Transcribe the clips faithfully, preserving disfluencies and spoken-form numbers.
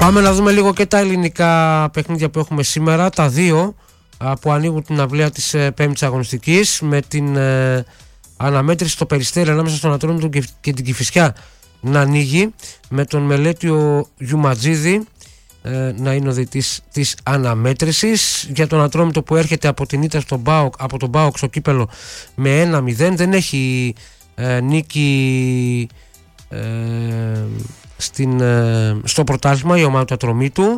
Πάμε να δούμε λίγο και τα ελληνικά παιχνίδια που έχουμε σήμερα. Τα δύο που ανοίγουν την αυλαία της πέμπτης αγωνιστικής, με την ε, αναμέτρηση στο Περιστέρι ανάμεσα στον Ατρόμητο και, και την Κηφισιά να ανοίγει, με τον Μελέτιο Γιουματζίδη ε, να είναι ο διαιτητής της αναμέτρησης. Για τον Ατρόμητο που έρχεται από την ήττα στον ΠΑΟΚ, από τον ΠΑΟΚ στο κύπελο με ένα μηδέν, δεν έχει ε, νίκη ε, στην, ε, στο πρωτάθλημα η ομάδα του Ατρομήτου.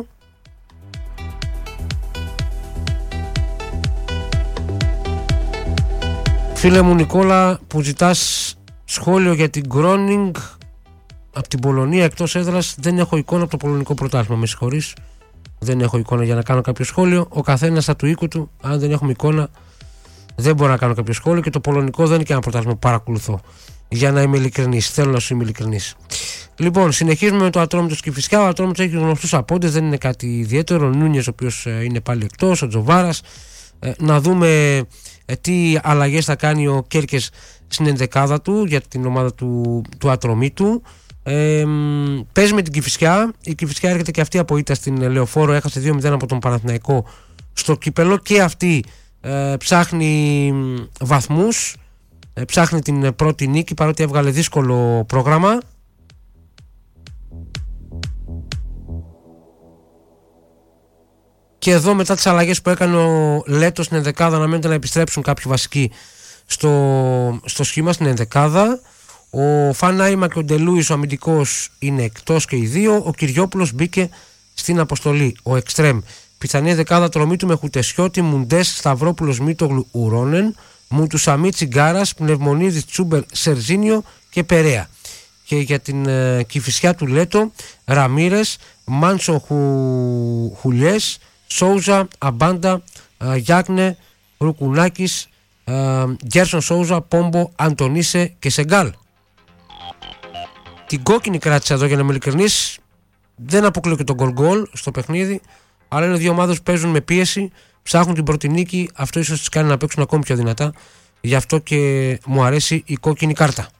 Φίλε μου Νικόλα, που ζητάς σχόλιο για την Γκρόνινγκ από την Πολωνία εκτός έδρας, δεν έχω εικόνα από το πολωνικό πρωτάθλημα, με συγχωρείς. Δεν έχω εικόνα για να κάνω κάποιο σχόλιο. Ο καθένας από του οίκου του, αν δεν έχουμε εικόνα, δεν μπορώ να κάνω κάποιο σχόλιο, και το πολωνικό δεν είναι και ένα πρωτάθλημα που παρακολουθώ. Για να είμαι ειλικρινής, θέλω να σου είμαι ειλικρινής. Λοιπόν, συνεχίζουμε με το Ατρόμητο και Κηφισιά. Ο Ατρόμητος έχει γνωστούς απόντες, δεν είναι κάτι ιδιαίτερο. Ο Νούνιες, ο οποίος είναι πάλι εκτός, ο Τζοβάρας. Ε, να δούμε ε, τι αλλαγές θα κάνει ο Κέρκες στην ενδεκάδα του για την ομάδα του, του Ατρομήτου. Ε, παίζει με την Κηφισιά. Η Κηφισιά έρχεται και αυτή από ήττα στην Λεωφόρο, έχασε δύο μηδέν από τον Παναθηναϊκό στο κύπελο, και αυτή ε, ψάχνει βαθμούς, ε, ψάχνει την πρώτη νίκη, παρότι έβγαλε δύσκολο πρόγραμμα. Και εδώ, μετά τις αλλαγές που έκανε ο Λέτος στην ενδεκάδα, αναμένεται να επιστρέψουν κάποιοι βασικοί στο, στο σχήμα, στην ενδεκάδα. Ο Φανάιμα και ο Ντελούις, ο αμυντικός, είναι εκτός και οι δύο. Ο Κυριόπουλος μπήκε στην αποστολή, ο Εκστρέμ. Πιθανή ενδεκάδα Ατρομήτου με Χουτεσιώτη, Μουντές, Σταυρόπουλος, Μίτογλου, Ουρόνεν, Μουτουσαμί, Τσιγκάρας, Πνευμονίδης, Τσούμπερ, Σερζίνιο και Περέα. Και για την ε, Κηφισιά του Λέτο, Ραμίρες, Μάνσο Χου, Χουλιές, Σόουζα, Αμπάντα, ε, Γιάκνε, Ρουκουνάκης, ε, Γκέρσον Σόουζα, Πόμπο, Αντωνίσε και Σεγκάλ. Την κόκκινη κράτησα εδώ, για να είμαι ειλικρινής. Δεν αποκλείω και τον γκολ γκολ στο παιχνίδι, αλλά είναι δύο ομάδες που παίζουν με πίεση, ψάχνουν την πρώτη νίκη. Αυτό ίσως τις κάνει να παίξουν ακόμη πιο δυνατά. Γι' αυτό και μου αρέσει η κόκκινη κάρτα.